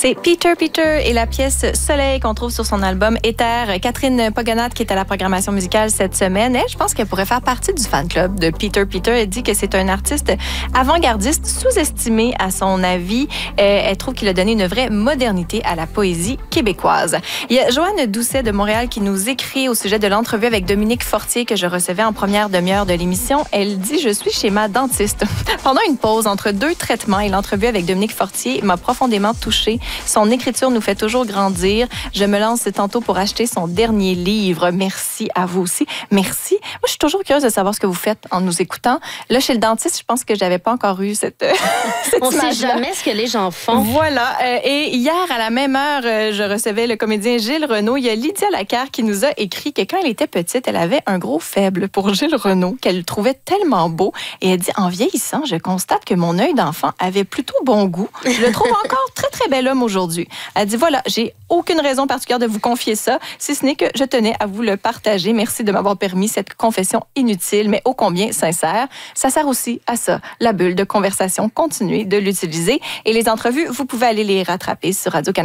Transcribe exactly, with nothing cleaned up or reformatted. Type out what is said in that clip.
C'est Peter Peter et la pièce Soleil qu'on trouve sur son album Éther. Catherine Pogonat, qui est à la programmation musicale cette semaine, elle, je pense qu'elle pourrait faire partie du fan club de Peter Peter. Elle dit que c'est un artiste avant-gardiste sous-estimé à son avis. Elle trouve qu'il a donné une vraie modernité à la poésie québécoise. Il y a Joanne Doucet de Montréal qui nous écrit au sujet de l'entrevue avec Dominique Fortier que je recevais en première demi-heure de l'émission. Elle dit « Je suis chez ma dentiste. Pendant une pause entre deux traitements et l'entrevue avec Dominique Fortier m'a profondément touchée. Son écriture nous fait toujours grandir. Je me lance tantôt pour acheter son dernier livre. Merci à vous aussi. Merci. Moi, je suis toujours curieuse de savoir ce que vous faites en nous écoutant. Là, chez le dentiste, je pense que j'avais pas encore eu cette, cette On ne image-là. sait jamais ce que les gens font. Voilà. Euh, et hier, à la même heure, euh, je recevais le comédien Gilles Renaud. Il y a Lydia Lacarre qui nous a écrit que quand elle était petite, elle avait un gros faible pour Gilles Renaud, qu'elle trouvait tellement beau. Et elle dit, en vieillissant, je constate que mon œil d'enfant avait plutôt bon goût. Je le trouve encore très, très bel homme aujourd'hui. Elle dit, voilà, j'ai aucune raison particulière de vous confier ça, si ce n'est que je tenais à vous le partager. Merci de m'avoir permis cette confession inutile, mais ô combien sincère. Ça sert aussi à ça, la bulle de conversation. Continuez de l'utiliser. Et les entrevues, vous pouvez aller les rattraper sur Radio-Canada.